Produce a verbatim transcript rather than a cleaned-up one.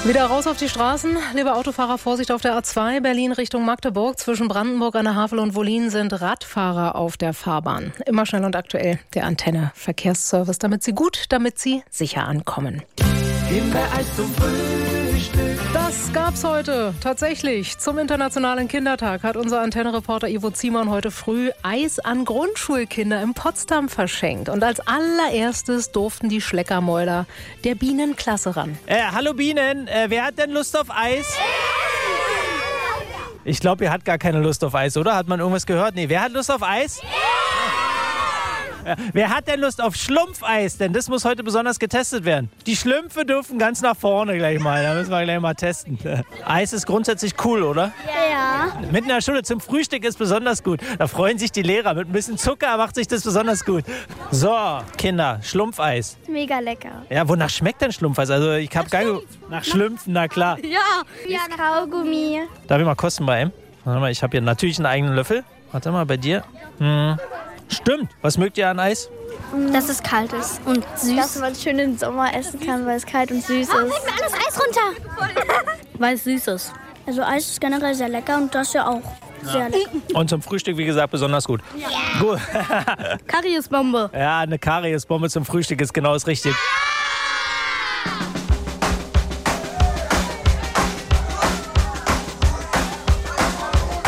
Wieder raus auf die Straßen. Liebe Autofahrer, Vorsicht auf der A zwei, Berlin Richtung Magdeburg. Zwischen Brandenburg an der Havel und Wollin sind Radfahrer auf der Fahrbahn. Immer schnell und aktuell der Antenne Verkehrsservice, damit Sie gut, damit Sie sicher ankommen. Kindereis zum Frühstück. Das gab's heute tatsächlich. Zum Internationalen Kindertag hat unser Antenne-Reporter Ivo Ziemann heute früh Eis an Grundschulkinder in Potsdam verschenkt. Und als allererstes durften die Schleckermäuler der Bienenklasse ran. Äh, hallo Bienen, äh, wer hat denn Lust auf Eis? Ich glaube, ihr hat gar keine Lust auf Eis, oder? Hat man irgendwas gehört? Nee, wer hat Lust auf Eis? Ja, wer hat denn Lust auf Schlumpfeis? Denn das muss heute besonders getestet werden. Die Schlümpfe dürfen ganz nach vorne gleich mal. Da müssen wir gleich mal testen. Eis ist grundsätzlich cool, oder? Ja. Mitten in der Schule zum Frühstück ist besonders gut. Da freuen sich die Lehrer. Mit ein bisschen Zucker macht sich das besonders gut. So, Kinder, Schlumpfeis. Mega lecker. Ja, wonach schmeckt denn Schlumpfeis? Also ich habe gar nicht... Nach Schlümpfen, na klar. Ja. Ja, Kaugummi. Darf ich mal kosten bei ihm? Warte mal, ich habe hier natürlich einen eigenen Löffel. Warte mal, bei dir. Hm. Stimmt. Was mögt ihr an Eis? Dass es kalt ist und süß. Dass man schön im Sommer essen kann, weil es kalt und süß ist. Oh, leg mir alles Eis runter. Weil es süß ist. Also Eis ist generell sehr lecker und das ja auch sehr lecker. Und zum Frühstück, wie gesagt, besonders gut. Ja. Gut. Kariesbombe. Ja, eine Kariesbombe zum Frühstück ist genau das Richtige.